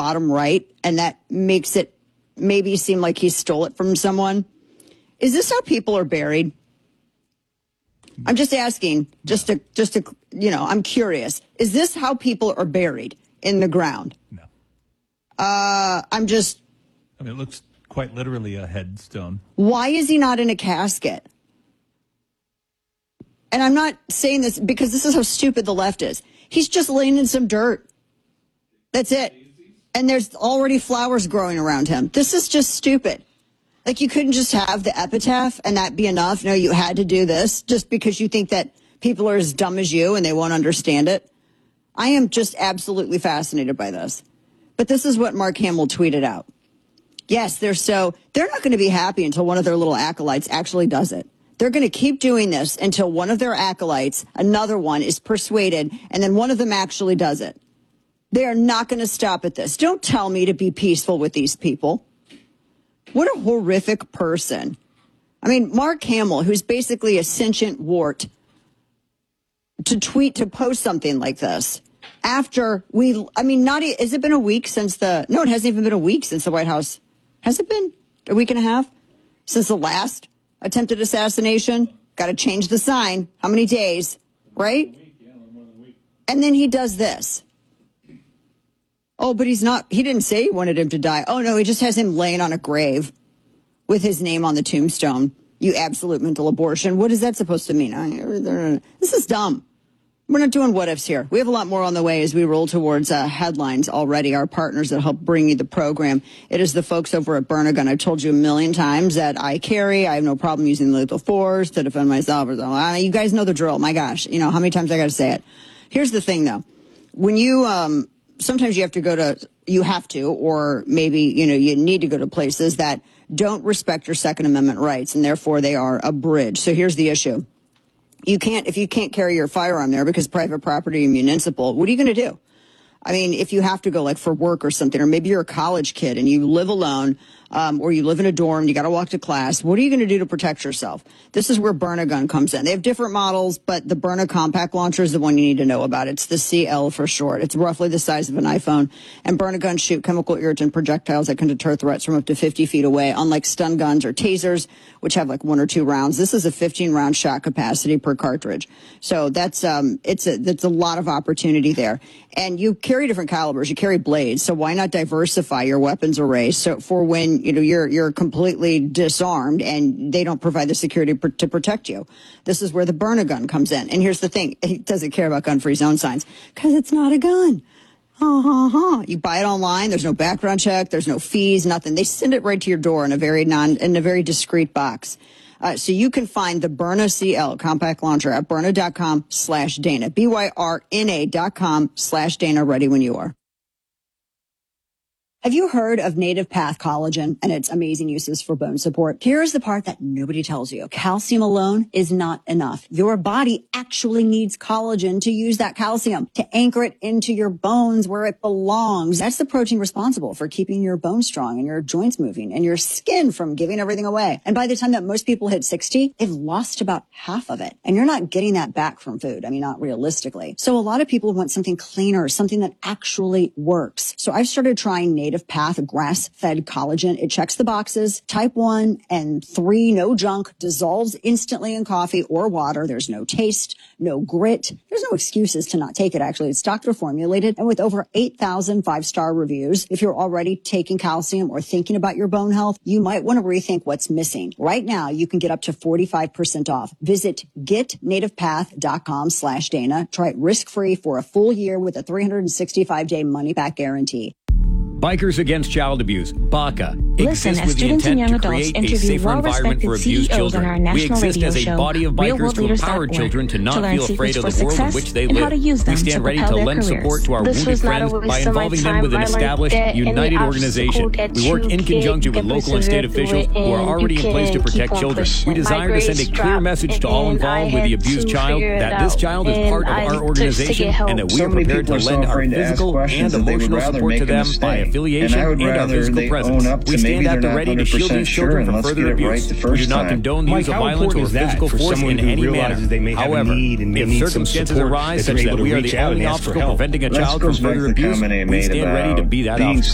bottom right, and that makes it maybe seem like he stole it from someone. Is this how people are buried? I'm just asking, just to, I'm curious. Is this how people are buried in the ground? No. It looks quite literally a headstone. Why is he not in a casket? And I'm not saying this because this is how stupid the left is. He's just laying in some dirt. That's it. And there's already flowers growing around him. This is just stupid. Like, you couldn't just have the epitaph and that be enough. No, you had to do this just because you think that people are as dumb as you and they won't understand it. I am just absolutely fascinated by this. But this is what Mark Hamill tweeted out. Yes, they're not going to be happy until one of their little acolytes actually does it. They're going to keep doing this until one of their acolytes, another one, is persuaded, and then one of them actually does it. They are not going to stop at this. Don't tell me to be peaceful with these people. What a horrific person. I mean, Mark Hamill, who's basically a sentient wart, to post something like this after has it been a week since it hasn't even been a week since the White House. Has it been a week and a half since the last attempted assassination? Got to change the sign. How many days, right? And then he does this. Oh, but he didn't say he wanted him to die. Oh, no, he just has him laying on a grave with his name on the tombstone. You absolute mental abortion. What is that supposed to mean? This is dumb. We're not doing what ifs here. We have a lot more on the way as we roll towards headlines already. Our partners that help bring you the program. It is the folks over at Burnagun. I've told you a million times that I have no problem using lethal force to defend myself. You guys know the drill. My gosh, how many times I got to say it? Here's the thing, though. When you sometimes you have to, or maybe, you need to go to places that don't respect your Second Amendment rights, and therefore they are abridged. So here's the issue. If you can't carry your firearm there because private property and municipal, what are you going to do? I mean, if you have to go for work or something, or maybe you're a college kid and you live alone, or you live in a dorm, you got to walk to class. What are you going to do to protect yourself? This is where Burnagun comes in. They have different models, but the Byrna compact launcher is the one you need to know about. It's the CL for short. It's roughly the size of an iPhone. And Burnaguns shoot chemical irritant projectiles that can deter threats from up to 50 feet away, unlike stun guns or tasers, which have 1 or 2 rounds. This is a 15-round shot capacity per cartridge. So that's it's a lot of opportunity there. And you carry different calibers. You carry blades. So why not diversify your weapons array? So for when you're completely disarmed and they don't provide the security to protect you. This is where the Burnagun comes in. And here's the thing. He doesn't care about gun-free zone signs because it's not a gun. You buy it online. There's no background check. There's no fees, nothing. They send it right to your door in a very discreet box. So you can find the Byrna CL compact launcher at Byrna.com/Dana, BYRNA.com/Dana, ready when you are. Have you heard of Native Path Collagen and its amazing uses for bone support? Here's the part that nobody tells you. Calcium alone is not enough. Your body actually needs collagen to use that calcium, to anchor it into your bones where it belongs. That's the protein responsible for keeping your bones strong and your joints moving and your skin from giving everything away. And by the time that most people hit 60, they've lost about half of it. And you're not getting that back from food. I mean, not realistically. So a lot of people want something cleaner, something that actually works. So I've started trying Native Path grass-fed collagen. It checks the boxes. Type 1 and 3, no junk, dissolves instantly in coffee or water. There's no taste, no grit. There's no excuses to not take it, actually. It's doctor formulated and with over 8,000 5-star reviews. If you're already taking calcium or thinking about your bone health, you might want to rethink what's missing. Right now, you can get up to 45% off. Visit getnativepath.com/Dana. Try it risk-free for a full year with a 365-day money-back guarantee. Bikers Against Child Abuse, BACA, Listen exists as with the students and intent young to adults create a interview safer environment for abused CEOs on our children. We national exist radio as a show, body of bikers to empower children to not feel afraid of the world in which they live. We stand ready to lend support to our wounded friends by involving them with an established, united organization. We work in conjunction with local and state officials who are already in place to protect children. We desire to send a clear message to all involved with the abused child that this child is part of our organization and that we are prepared to lend our physical and emotional support to them by affiliation and our physical presence. We stand at the ready to shield these children from further abuse. We do not condone the use of violence or physical force in any manner. However, if circumstances arise such that we are the only obstacle preventing a child from further abuse, we stand ready to be that obstacle.